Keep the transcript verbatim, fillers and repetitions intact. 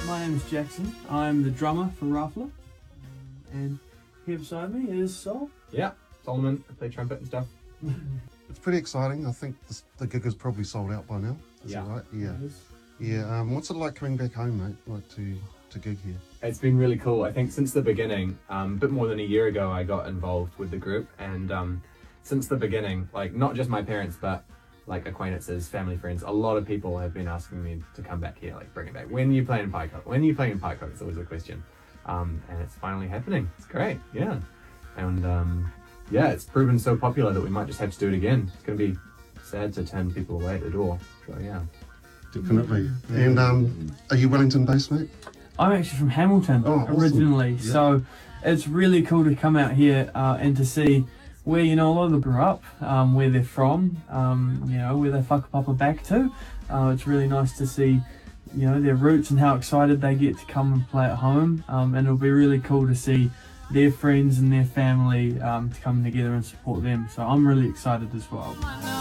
my name is Jackson. I'm the drummer for Ruffler. And here beside me is Sol. Yeah, Solomon. I play trumpet and stuff. It's pretty exciting. I think this, the gig is probably sold out by now. Is Yeah. that right? Yeah. Yeah. Um, what's it like coming back home, mate? Like to, to gig here? It's been really cool. I think since the beginning, um, a bit more than a year ago, I got involved with the group. And um, since the beginning, like not just my parents, but like acquaintances, family, friends, a lot of people have been asking me to come back here, like bring it back. When are you playing in Pikehook? When are you playing in Pikehook? It's always a question. Um, and it's finally happening. It's great, yeah. And um, yeah, it's proven so popular that we might just have to do it again. It's going to be sad to turn people away at the door. So yeah. Definitely. And um, are you Wellington based, mate? I'm actually from Hamilton Oh, awesome. originally, Yeah. so it's really cool to come out here uh, and to see where, you know, a lot of them grew up, um, where they're from, um, you know, where they whakapapa back to. Uh, it's really nice to see, you know, their roots and how excited they get to come and play at home. Um, and it'll be really cool to see their friends and their family um, to come together and support them. So I'm really excited as well.